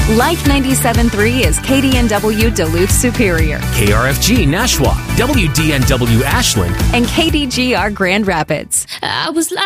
Like 97.3 is KDNW Duluth Superior. KRFG Nashua, WDNW Ashland, and KDGR Grand Rapids. I was